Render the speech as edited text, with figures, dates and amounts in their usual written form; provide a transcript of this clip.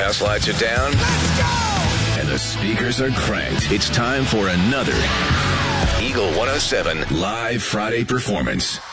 house lights are down. Let's go! And the speakers are cranked. It's time for another Eagle 107 live Friday performance.